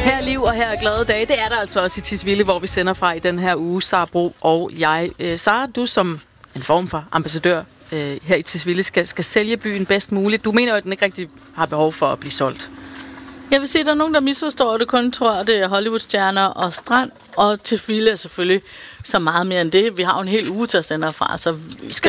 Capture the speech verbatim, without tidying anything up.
Her er liv, og her er glade dage. Det er der altså også i Tisvilde, hvor vi sender fra i den her uge. Sara Bro og jeg. Øh, Sara, du som en form for ambassadør øh, her i Tisvilde skal, skal sælge byen bedst muligt. Du mener jo, at den ikke rigtig har behov for at blive solgt. Jeg vil sige, at der er nogen, der misforstår det. Kun tror, at det er Hollywood-stjerner og strand. Og Tisvilde er selvfølgelig så meget mere end det. Vi har jo en hel uge til at sende fra, så vi skal